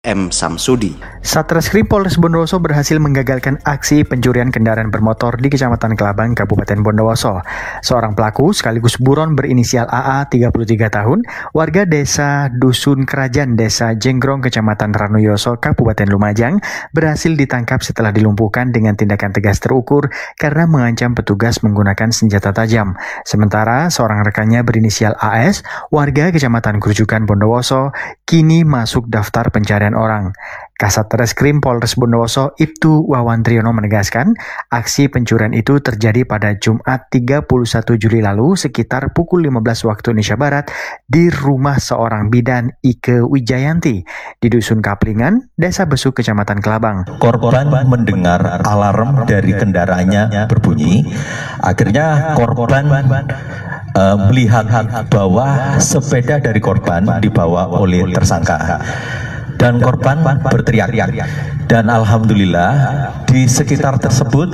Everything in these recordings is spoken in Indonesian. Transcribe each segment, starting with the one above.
M. Samsudi. Satreskrim Polres Bondowoso berhasil menggagalkan aksi pencurian kendaraan bermotor di Kecamatan Kelabang, Kabupaten Bondowoso. Seorang pelaku sekaligus buron berinisial AA, 33 tahun, warga desa Dusun Kerajaan, Desa Jenggrong, Kecamatan Ranuyoso, Kabupaten Lumajang, berhasil ditangkap setelah dilumpuhkan dengan tindakan tegas terukur karena mengancam petugas menggunakan senjata tajam. Sementara seorang rekannya berinisial AS, warga Kecamatan Grujukan, Bondowoso, kini masuk daftar pencarian orang. Kasat Reskrim Polres Bondowoso Ibtu Wawan Triyono menegaskan, aksi pencurian itu terjadi pada Jumat 31 Juli lalu sekitar pukul 15 waktu Indonesia Barat di rumah seorang bidan Ike Wijayanti di Dusun Kaplingan, Desa Besuk, Kecamatan Kelabang. Korban mendengar alarm dari kendaraannya berbunyi. Akhirnya korban melihat bahwa sepeda dari korban dibawa oleh tersangka. Dan korban berteriak. Dan alhamdulillah di sekitar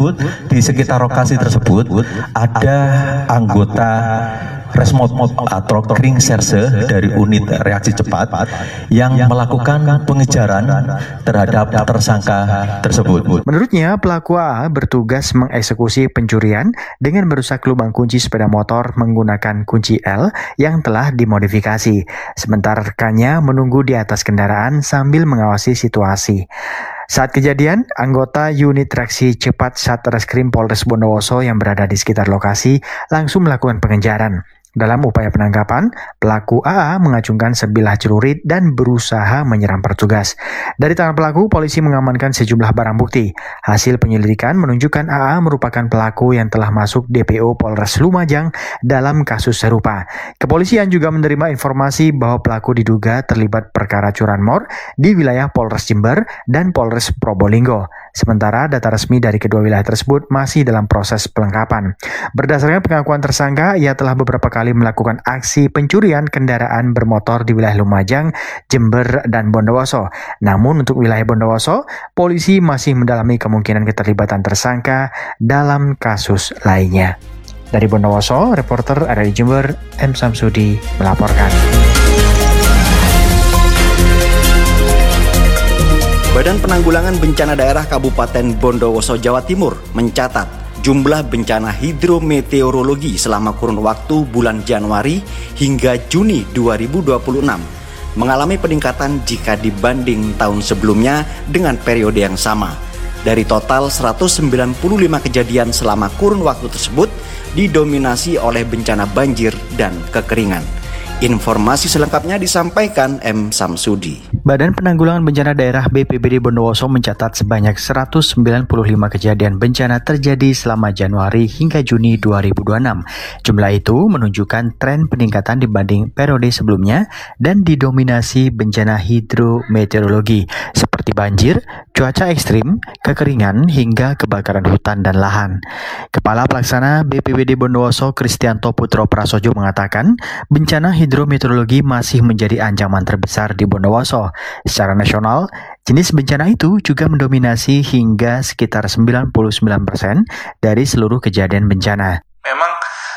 lokasi tersebut ada anggota Resmob atau Kring Serse dari unit reaksi cepat yang melakukan pengejaran terhadap tersangka tersebut. Menurutnya, pelaku A bertugas mengeksekusi pencurian dengan merusak lubang kunci sepeda motor menggunakan kunci L yang telah dimodifikasi. Sementara rekannya menunggu di atas kendaraan sambil mengawasi situasi. Saat kejadian, anggota unit reaksi cepat Satreskrim Polres Bondowoso yang berada di sekitar lokasi langsung melakukan pengejaran. Dalam upaya penangkapan, pelaku AA mengacungkan sebilah celurit dan berusaha menyerang petugas. Dari tangan pelaku, polisi mengamankan sejumlah barang bukti. Hasil penyelidikan menunjukkan AA merupakan pelaku yang telah masuk DPO Polres Lumajang dalam kasus serupa. Kepolisian juga menerima informasi bahwa pelaku diduga terlibat perkara curanmor di wilayah Polres Jember dan Polres Probolinggo. Sementara data resmi dari kedua wilayah tersebut masih dalam proses pelengkapan. Berdasarkan pengakuan tersangka, ia telah beberapa kali melakukan aksi pencurian kendaraan bermotor di wilayah Lumajang, Jember, dan Bondowoso. Namun untuk wilayah Bondowoso, polisi masih mendalami kemungkinan keterlibatan tersangka dalam kasus lainnya. Dari Bondowoso, reporter RRI Jember, M. Samsudi melaporkan. Badan Penanggulangan Bencana Daerah Kabupaten Bondowoso, Jawa Timur mencatat jumlah bencana hidrometeorologi selama kurun waktu bulan Januari hingga Juni 2026 mengalami peningkatan jika dibanding tahun sebelumnya dengan periode yang sama. Dari total 195 kejadian selama kurun waktu tersebut didominasi oleh bencana banjir dan kekeringan. Informasi selengkapnya disampaikan M. Samsudi. Badan Penanggulangan Bencana Daerah BPBD Bondowoso mencatat sebanyak 195 kejadian bencana terjadi selama Januari hingga Juni 2026. Jumlah itu menunjukkan tren peningkatan dibanding periode sebelumnya dan didominasi bencana hidrometeorologi seperti banjir, cuaca ekstrim, kekeringan, hingga kebakaran hutan dan lahan. Kepala Pelaksana BPBD Bondowoso Kristianto Putro Prasojo mengatakan, bencana hidrometeorologi masih menjadi ancaman terbesar di Bondowoso. Secara nasional, jenis bencana itu juga mendominasi hingga sekitar 99% dari seluruh kejadian bencana. Memang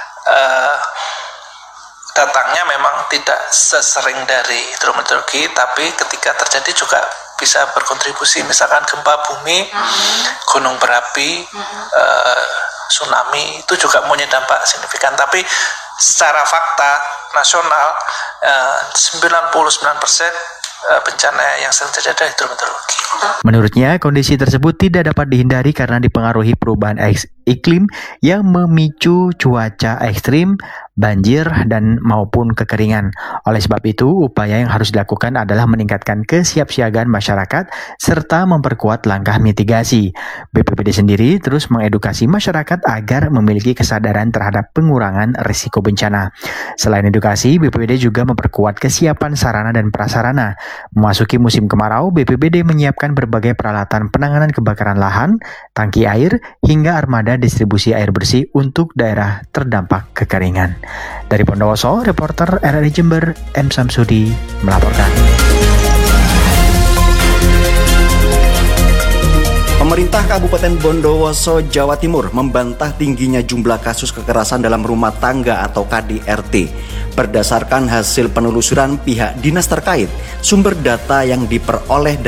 datangnya memang tidak sesering dari hidrometeorologi, tapi ketika terjadi juga bisa berkontribusi, misalkan gempa bumi, gunung berapi, tsunami, itu juga punya dampak signifikan. Tapi secara fakta nasional 99% bencana yang sering terjadi adalah hidrometeorologi. Menurutnya, kondisi tersebut tidak dapat dihindari karena dipengaruhi perubahan iklim yang memicu cuaca ekstrim, banjir, dan maupun kekeringan. Oleh sebab itu, upaya yang harus dilakukan adalah meningkatkan kesiapsiagaan masyarakat serta memperkuat langkah mitigasi. BPBD sendiri terus mengedukasi masyarakat agar memiliki kesadaran terhadap pengurangan risiko bencana. Selain edukasi, BPBD juga memperkuat kesiapan sarana dan prasarana. Memasuki musim kemarau, BPBD menyiapkan berbagai peralatan penanganan kebakaran lahan, tangki air, hingga armada distribusi air bersih untuk daerah terdampak kekeringan. Dari Bondowoso, reporter RRI Jember, M. Samsudi melaporkan. Pemerintah Kabupaten Bondowoso, Jawa Timur membantah tingginya jumlah kasus kekerasan dalam rumah tangga atau KDRT. Berdasarkan hasil penelusuran pihak dinas terkait, sumber data yang diperoleh